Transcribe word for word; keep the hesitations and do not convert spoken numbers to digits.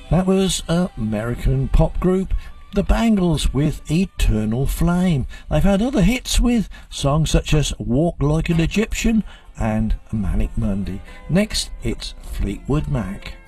That was an American pop group, The Bangles, with Eternal Flame. They've had other hits with songs such as Walk Like an Egyptian and Manic Monday. Next, it's Fleetwood Mac.